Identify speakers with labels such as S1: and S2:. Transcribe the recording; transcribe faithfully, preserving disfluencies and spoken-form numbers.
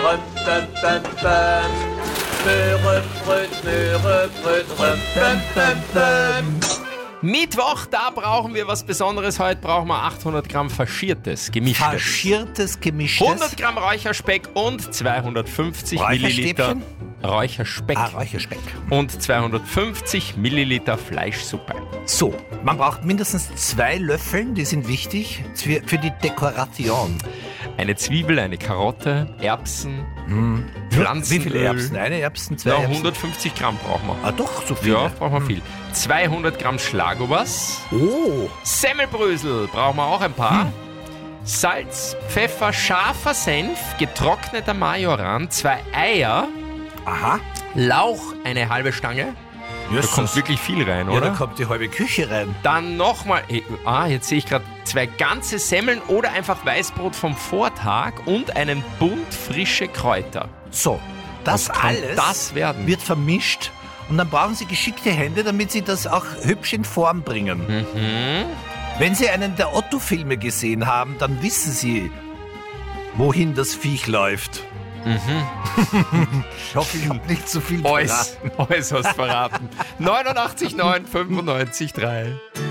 S1: Röm-böm-böm-böm. Möhrebröt, Möhrebröt, Röm-böm-böm-böm.
S2: Mittwoch, da brauchen wir was Besonderes. Heute brauchen wir achthundert Gramm faschiertes, gemischtes.
S3: Faschiertes, gemischtes.
S2: hundert Gramm Räucherspeck und zweihundertfünfzig Milliliter Räucherspeck.
S3: Ah, Räucherspeck.
S2: Und zweihundertfünfzig Milliliter Fleischsuppe.
S3: So, man braucht mindestens zwei Löffeln, die sind wichtig für, für die Dekoration.
S2: Eine Zwiebel, eine Karotte, Erbsen,
S3: Hm.
S2: Pflanzenöl.
S3: Wie viele Erbsen? Eine Erbsen, zwei
S2: Ja,
S3: Erbsen?
S2: hundertfünfzig Gramm brauchen wir.
S3: Ah, doch, so viel.
S2: Ja, brauchen wir viel. zweihundert Gramm Schlagobers.
S3: Oh,
S2: Semmelbrösel brauchen wir auch ein paar. Hm. Salz, Pfeffer, scharfer Senf, getrockneter Majoran, zwei Eier,
S3: aha.
S2: Lauch, eine halbe Stange. Da kommt wirklich viel rein,
S3: Ja,
S2: oder?
S3: da kommt die halbe Küche rein.
S2: Dann nochmal, ah, jetzt sehe ich gerade zwei ganze Semmeln oder einfach Weißbrot vom Vortag und einen Bund frische Kräuter.
S3: So, das
S2: Was kann
S3: alles
S2: das werden?
S3: wird vermischt und dann brauchen Sie geschickte Hände, damit Sie das auch hübsch in Form bringen.
S2: Mhm.
S3: Wenn Sie einen der Otto-Filme gesehen haben, dann wissen Sie, wohin das Viech läuft. Ich hoffe, ich habe nicht zu viel
S2: Alles,
S3: verraten.
S2: alles hast verraten. neunundachtzig neun, fünfundneunzig drei.